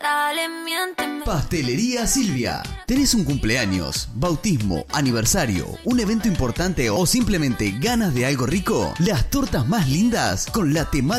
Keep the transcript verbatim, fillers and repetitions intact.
Dale, miénteme. Pastelería Silvia. ¿Tenés un cumpleaños, bautismo, aniversario, un evento importante o simplemente ganas de algo rico? Las tortas más lindas con la temática